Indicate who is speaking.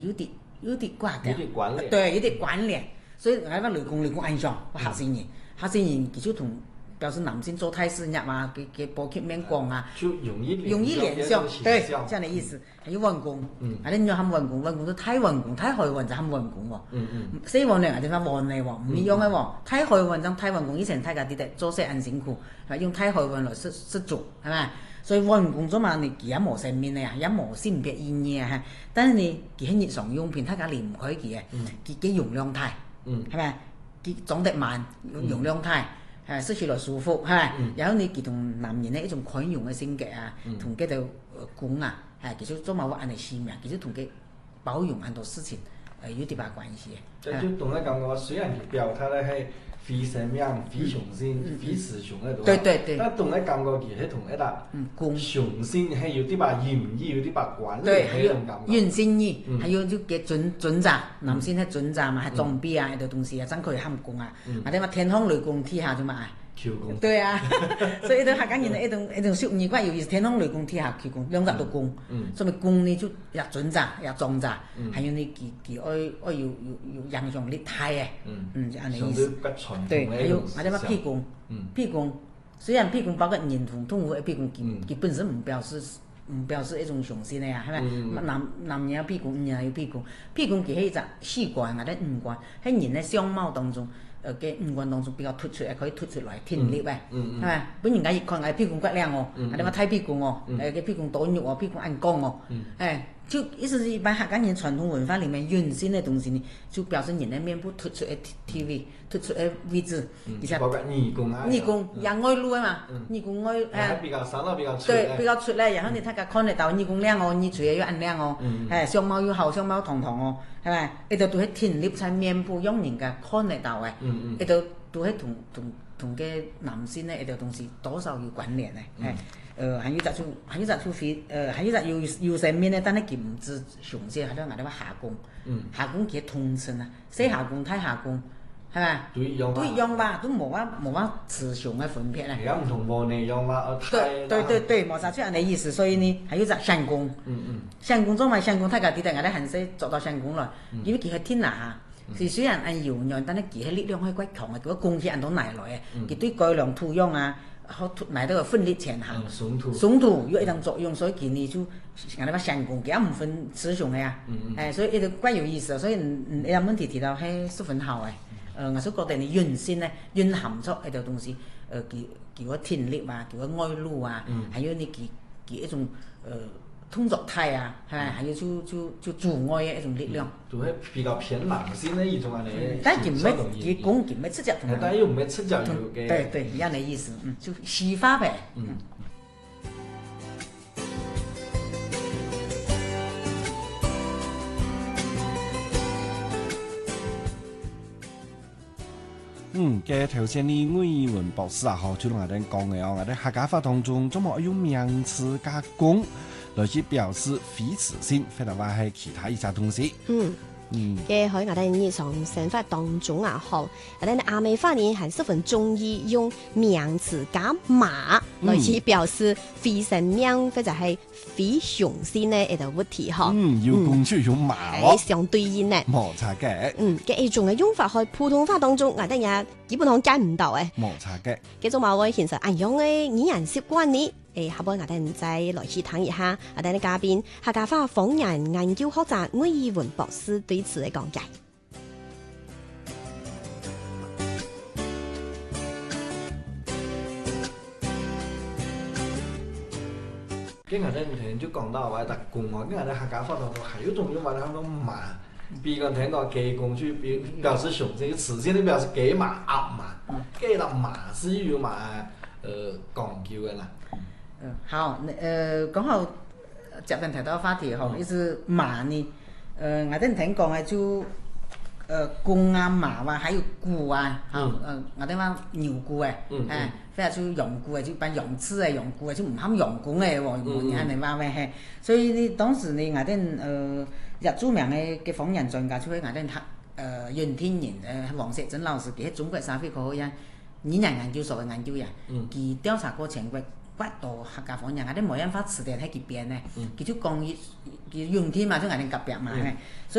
Speaker 1: 有点挂掉，
Speaker 2: 有點關聯，
Speaker 1: 對，有點關聯。所以我講雷公暗上，嚇死人，嚇死人，其實同表示男性做太師入啊，給波級面講啊，
Speaker 2: 就容易
Speaker 1: 聯想，對，這樣的意思。還有運功，啊，你要喊運功，運功都太運功，太開運就喊運功喎。四運呢，係點樣運嚟喎？唔一樣嘅喎，太開運就太運功，以前大家啲做些很辛苦，係用太開運來施主，係咪？所以運功咗嘛，你其實冇生命嘅啊，也冇性別意義啊，但是你其實日常用品，大家離唔開佢嘅，佢容量大，係咪？佢長得慢，容量大。係失去來舒服，係咪？然後你佢同男人呢一種寬容嘅性格啊，同佢哋講啊，係其實做某個按嚟使命，其實同佢包容很多事情有啲把關係嘅。
Speaker 2: 就同你感覺，雖然佢表態咧係非生命、非雄性、非雌雄嘅度，
Speaker 1: 對，
Speaker 2: 但同你感覺佢係同一笪雄性係有啲把嫌疑，有啲把關聯嘅種感覺。
Speaker 1: 原先意，還有就嘅準則，男性係準則嘛，係裝備啊，呢啲東西啊，真可以喊功啊，或者話天空雷公天下做嘛啊？
Speaker 2: 求功。
Speaker 1: 對啊，所以都客家人嘅一種說法，有意思，天空雷公天下求功，兩個都功。所以功呢就也準則，也裝則，還有你佢要影響力大嘅，就咁嘅意思。對，還有或者話屁功，屁功雖然屁功包括人同動物嘅屁功，佢本身唔表示一種雄性嘅呀，係咪？男人有屁功，女人有屁功，屁功佢係一隻四官或者五官，喺人嘅相貌當中。嘅五官當中比較突出，可以突出來挺立嘅，係咪？本人家一看係屁股骨靚哦，係點話睇屁股哦，嘅屁股多肉哦，屁股硬光哦，就意思是一般客家人傳統文化裡面原先嘅東西呢，就表示人嘅面部突出嘅 TV， 突出嘅位置，而且
Speaker 2: 包括耳功啊，
Speaker 1: 耳功也外露嘅嘛，耳功外
Speaker 2: 比較生得比較出，
Speaker 1: 對，比較出咧，然後你大家看得到耳功靚哦，耳垂又硬靚哦，相貌又好，相貌堂堂哦，係咪？呢度都係挺立喺面部，讓人家看得到嘅，呢度都係同嘅男性咧，呢度東西多少有關聯嘅，還有一隻非，還有一隻有上面咧，但係佢唔知詳細，係都嗌啲話下功，下功佢通稱啊，西下功、太下功，係咪？都一樣吧，都冇乜雌雄嘅分別咧。
Speaker 2: 而家唔同喎，你用話
Speaker 1: 對，冇啥出人嘅意思，所以呢，還有一隻相功，相功做埋相功，大家啲人嗌啲很識做到相功來，因為佢係天拿。是雖然按柔軟，但係佢係力量係骨強嘅，佢個功氣按到奶來嘅，佢對改良土壤啊，好奶到個分力前行，鬆土有一定作用，所以佢呢就講啲話相功，佢唔分雌雄嘅呀，所以呢個怪有意思，所以你有問題提到係十分好嘅，我所覺得你原先咧蘊含咗呢條東西，叫個天力啊，叫個外露啊，還有你佢一種通作態啊，係咪？還有就阻礙嘅一種力量。
Speaker 2: 就係比較偏男性嘅一種啊，你。
Speaker 1: 但係佢講佢唔係直接同。
Speaker 2: 但係又唔係直接有嘅。
Speaker 1: 對，一樣嘅意思，就西化唄。
Speaker 3: 嘅頭先呢魏文博士啊，就同我哋講嘅我哋客家話當中，總係用名詞加功來去表示非雌性，或者話係其他一些東西。
Speaker 4: 嘅喺我哋日常生活當中啊，好，我哋阿美話呢係十分中意用名詞加馬來去表示非生命或者係非雄性呢一個物體嗬。
Speaker 3: 要公出用馬
Speaker 4: 係相對應呢。
Speaker 3: 冇錯嘅。
Speaker 4: 嘅一種嘅用法喺普通話當中，我哋也基本上見唔到嘅。
Speaker 3: 冇錯嘅。
Speaker 4: 嘅種馬位其實按樣嘅語言習慣呢。下邊我哋再來去睇一下，我哋嘅嘉賓客家話方言研究學者魏義文博士對此嘅講解。
Speaker 2: 跟我哋聽就講到話特功啊，跟我哋客家話當中還有種用法，佢講馬，比如講聽到雞公去表示雄性，雌性咧表示雞馬鴨馬，雞啦馬是有馬講究嘅啦。
Speaker 1: 好，講好接近提到話題吼，意思馬呢，我哋聽講嘅就公啊馬啊，還有鼓啊，我哋話牛鼓嘅，或者就羊鼓嘅，就扮羊翅嘅羊鼓嘅，就唔喊羊公嘅喎，冇人哋話咩係，所以呢當時呢我哋日著名嘅方言專家就係我哋袁天然黃石珍老師，佢係中國社會科學院語言研究所嘅研究員，佢調查過全國發到客家方言，我哋冇辦法詞典喺佢邊呢，佢就講佢用天嘛，就我哋隔壁嘛，所以。